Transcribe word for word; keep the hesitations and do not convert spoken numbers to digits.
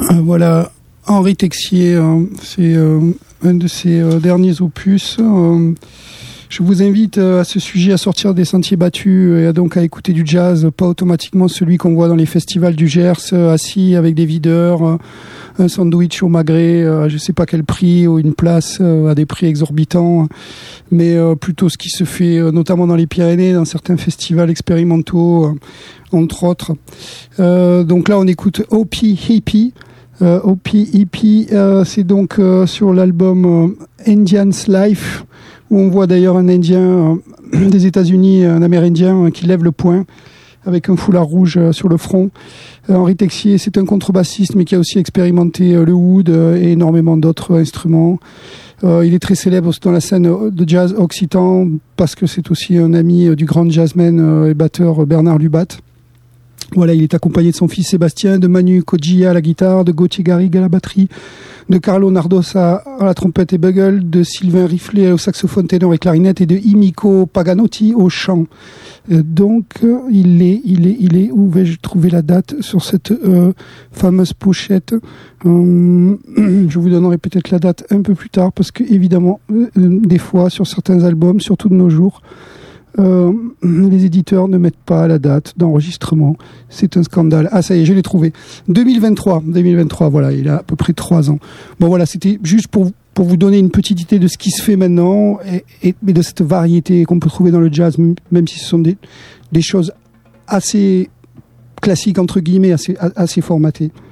Euh, voilà, Henri Texier, euh, c'est euh, un de ses euh, derniers opus. Euh, je vous invite euh, à ce sujet à sortir des sentiers battus et à donc à écouter du jazz, pas automatiquement celui qu'on voit dans les festivals du Gers, euh, assis avec des videurs, euh, un sandwich au magret, euh, je sais pas quel prix, ou une place euh, à des prix exorbitants, mais euh, plutôt ce qui se fait euh, notamment dans les Pyrénées, dans certains festivals expérimentaux, euh, entre autres. Euh, donc là, on écoute O P Hippie. Euh, O P Hippie, euh, c'est donc euh, sur l'album euh, Indian's Life, où on voit d'ailleurs un Indien euh, des États-Unis, un Amérindien euh, qui lève le poing avec un foulard rouge euh, sur le front. Euh, Henri Texier, c'est un contrebassiste, mais qui a aussi expérimenté euh, le oud euh, et énormément d'autres instruments. Euh, il est très célèbre dans la scène de jazz occitan parce que c'est aussi un ami euh, du grand jazzman euh, et batteur Bernard Lubat. Voilà, il est accompagné de son fils Sébastien, de Manu Kodjia à la guitare, de Gauthier Garrigue à la batterie, de Carlo Nardosa à la trompette et bugle, de Sylvain Riflet au saxophone ténor et clarinette et de Imiko Paganotti au chant. Euh, donc, euh, il est, il est, il est, où vais-je trouver la date sur cette euh, fameuse pochette euh, Je vous donnerai peut-être la date un peu plus tard parce que, évidemment, euh, des fois, sur certains albums, surtout de nos jours, Euh, les éditeurs ne mettent pas la date d'enregistrement. C'est un scandale. Ah, ça y est, je l'ai trouvé. deux mille vingt-trois. deux mille vingt-trois, voilà, il a à peu près trois ans. Bon, voilà, c'était juste pour, pour vous donner une petite idée de ce qui se fait maintenant et, et, et de cette variété qu'on peut trouver dans le jazz, même si ce sont des, des choses assez classiques, entre guillemets, assez, assez formatées.